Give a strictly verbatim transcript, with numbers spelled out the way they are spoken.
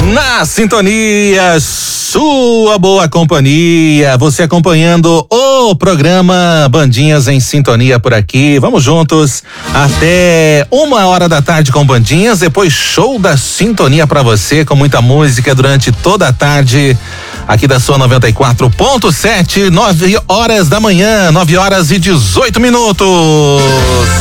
Na sintonia, sua boa companhia, você acompanhando o programa Bandinhas em Sintonia por aqui. Vamos juntos até uma hora da tarde com Bandinhas, depois show da sintonia pra você com muita música durante toda a tarde aqui da sua noventa e quatro ponto sete, nove horas da manhã, nove horas e dezoito minutos.